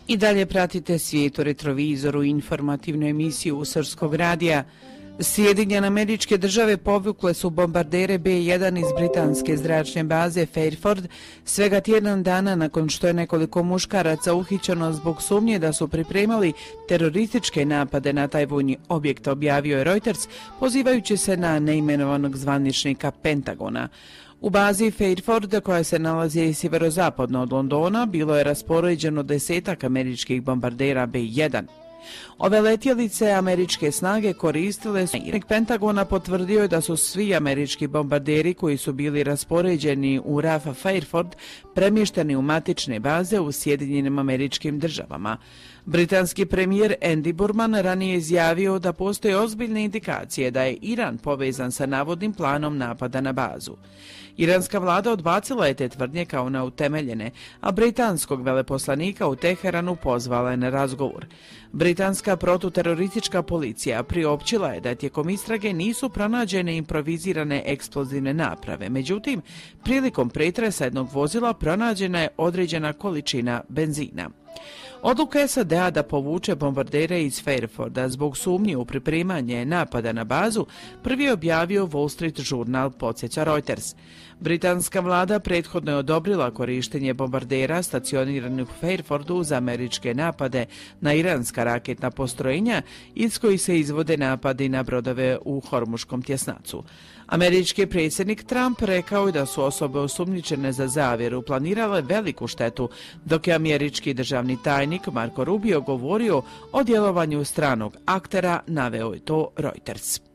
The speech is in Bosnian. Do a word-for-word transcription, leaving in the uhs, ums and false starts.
I dalje pratite Svijet u retrovizoru, informativnu emisiju Srpskog radija. Sjedinjene Američke Države povukle su bombardere B jedan iz britanske zračne baze Fairford svega tjedan dana nakon što je nekoliko muškaraca uhićeno zbog sumnje da su pripremali terorističke napade na taj vojni objekt, objavio je Reuters, pozivajući se na neimenovanog zvaničnika Pentagona. U bazi Fairford, koja se nalazi sjeverozapadno od Londona, bilo je raspoređeno desetak američkih bombardera B jedan. Ove letjelice američke snage koristile su. Pentagona potvrdio je da su svi američki bombarderi koji su bili raspoređeni u R A F Fairford premješteni u matične baze u Sjedinjenim Američkim Državama. Britanski premijer Andy Burman ranije izjavio da postoje ozbiljne indikacije da je Iran povezan sa navodnim planom napada na bazu. Iranska vlada odbacila je te tvrdnje kao neutemeljene, a britanskog veleposlanika u Teheranu pozvala je na razgovor. Britanska protuteroristička policija priopćila je da tijekom istrage nisu pronađene improvizirane eksplozivne naprave. Međutim, prilikom pretresa jednog vozila pronađena je određena količina benzina. Odluka S A D-a da povuče bombardere iz Fairforda zbog sumnje u pripremanje napada na bazu prvi je objavio Wall Street Journal, podsjeća Reuters. Britanska vlada prethodno je odobrila korištenje bombardera stacioniranih u Fairfordu za američke napade na iranska raketna postrojenja iz kojih se izvode napadi na brodove u Hormuškom tjesnacu. Američki predsjednik Trump rekao je da su osobe osumnjičene za zavjeru planirale veliku štetu, dok je američki državni tajnik Marco Rubio govorio o djelovanju stranog aktera, naveo je to Reuters.